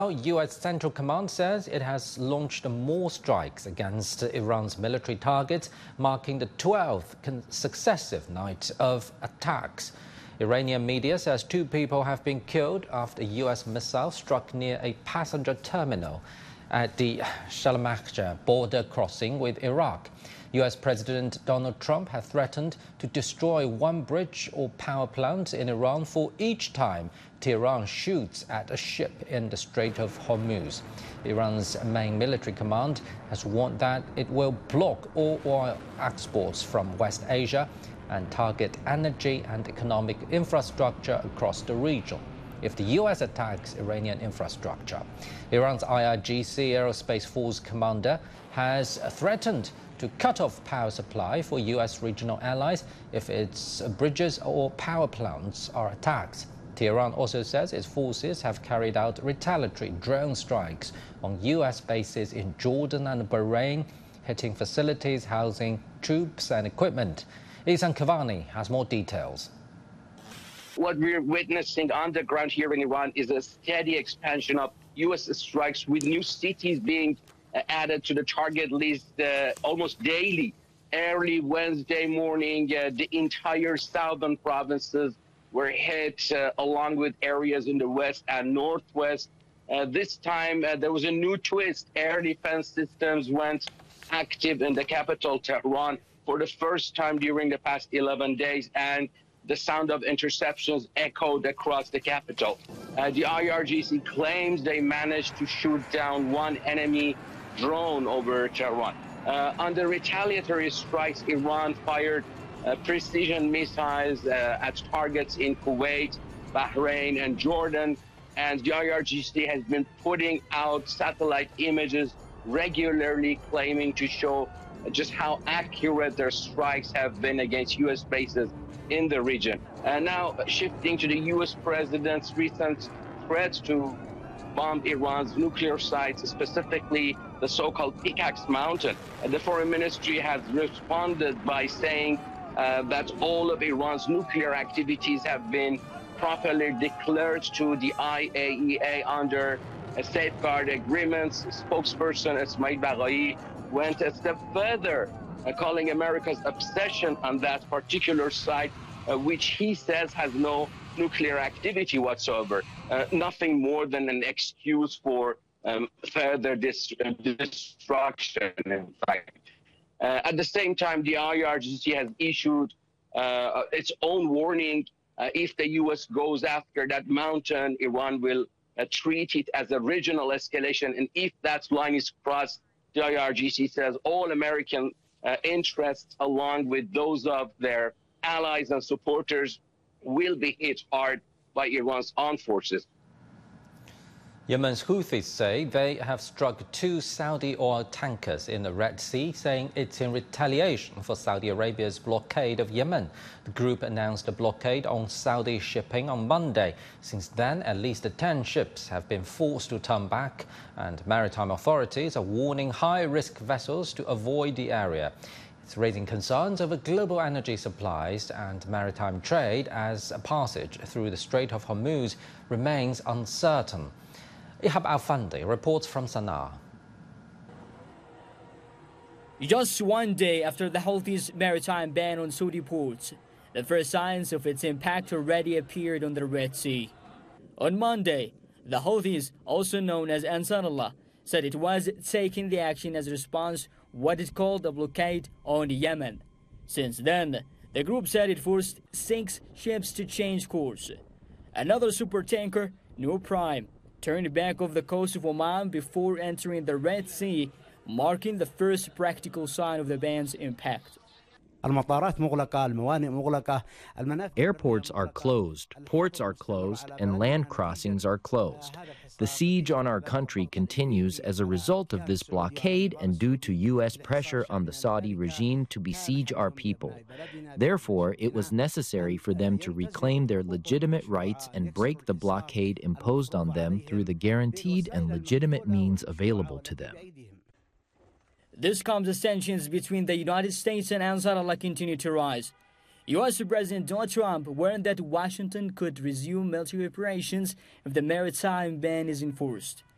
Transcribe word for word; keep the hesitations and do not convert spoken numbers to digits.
U S Central Command says it has launched more strikes against Iran's military targets, marking the twelfth successive night of attacks. Iranian media says two people have been killed after a U S missile struck near a passenger terminal at the Shalamakja border crossing with Iraq. U S President Donald Trump has threatened to destroy one bridge or power plant in Iran for each time Tehran shoots at a ship in the Strait of Hormuz. Iran's main military command has warned that it will block all oil exports from West Asia and target energy and economic infrastructure across the region if the U S attacks Iranian infrastructure. Iran's I R G C Aerospace Force commander has threatened to cut off power supply for U S regional allies if its bridges or power plants are attacked. Tehran also says its forces have carried out retaliatory drone strikes on U S bases in Jordan and Bahrain, hitting facilities housing troops and equipment. Ihsan Kavani has more details. What we're witnessing on the ground here in Iran is a steady expansion of U S strikes, with new cities being added to the target list uh, almost daily. Early Wednesday morning, uh, the entire southern provinces were hit, uh, along with areas in the west and northwest. Uh, this time, uh, there was a new twist. Air defense systems went active in the capital, Tehran, for the first time during the past eleven days, and the sound of interceptions echoed across the capital. Uh, the I R G C claims they managed to shoot down one enemy drone over Tehran. Uh, on the retaliatory strikes, Iran fired uh, precision missiles uh, at targets in Kuwait, Bahrain, and Jordan. And the I R G C has been putting out satellite images regularly, claiming to show just how accurate their strikes have been against U S bases in the region. And now shifting to the U S president's recent threats to bomb Iran's nuclear sites, specifically the so-called Pickaxe Mountain. The foreign ministry has responded by saying uh, that all of Iran's nuclear activities have been properly declared to the I A E A under a safeguard agreements. Spokesperson Ismail Baghai went a step further, uh, calling America's obsession on that particular site, uh, which he says has no nuclear activity whatsoever, uh, nothing more than an excuse for um, further dis uh, destruction, in fact. Uh, at the same time, the I R G C has issued uh, its own warning. Uh, if the U S goes after that mountain, Iran will uh, treat it as a regional escalation. And if that line is crossed, the I R G C says all American uh, interests, along with those of their allies and supporters, will be hit hard by Iran's armed forces. Yemen's Houthis say they have struck two Saudi oil tankers in the Red Sea, saying it's in retaliation for Saudi Arabia's blockade of Yemen. The group announced a blockade on Saudi shipping on Monday. Since then, at least ten ships have been forced to turn back, and maritime authorities are warning high-risk vessels to avoid the area. It's raising concerns over global energy supplies and maritime trade as a passage through the Strait of Hormuz remains uncertain. Ihab Al-Fandi reports from Sana'a. Just one day after the Houthis' maritime ban on Saudi ports, the first signs of its impact already appeared on the Red Sea. On Monday, the Houthis, also known as Ansarullah, said it was taking the action as a response to what it called a blockade on Yemen. Since then, the group said it forced six ships to change course. Another supertanker, Noor Prime, turned back off the coast of Oman before entering the Red Sea, marking the first practical sign of the ban's impact. Airports are closed, ports are closed, and land crossings are closed. The siege on our country continues as a result of this blockade and due to U S pressure on the Saudi regime to besiege our people. Therefore, it was necessary for them to reclaim their legitimate rights and break the blockade imposed on them through the guaranteed and legitimate means available to them. This comes as tensions between the United States and Ansarullah continue to rise. U S President Donald Trump warned that Washington could resume military operations if the maritime ban is enforced.